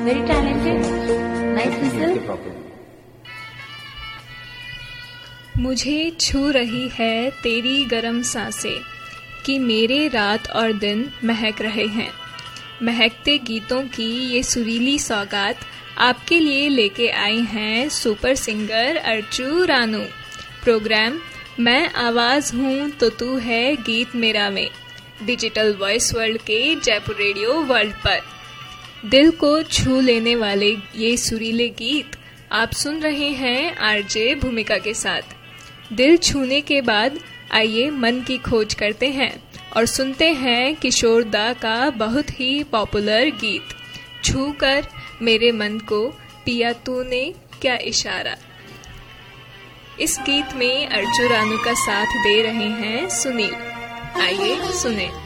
very talented, nice whistle. मुझे छू रही है तेरी गरम सांसें कि मेरे रात और दिन महक रहे हैं। महकते गीतों की ये सुरीली सौगात आपके लिए लेके आई हैं super singer Archu Ranu. Programme मैं आवाज़ हूँ तो तू है गीत मेरा में डिजिटल वॉइस वर्ल्ड के जयपुर रेडियो वर्ल्ड पर। दिल को छू लेने वाले ये सुरीले गीत आप सुन रहे हैं आरजे भूमिका के साथ। दिल छूने के बाद आइए मन की खोज करते हैं और सुनते हैं किशोर दा का बहुत ही पॉपुलर गीत छू कर मेरे मन को पिया तूने क्या इशारा। इस गीत में अर्चू रानू का साथ दे रहे हैं सुनील। आइए सुने।